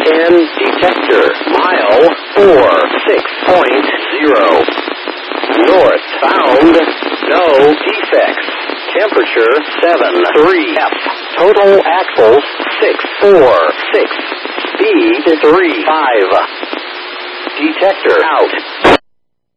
10 detector. Mile 46.0. Northbound, no defects. Temperature 73 F. Total axles 646. Speed 35. Detector out.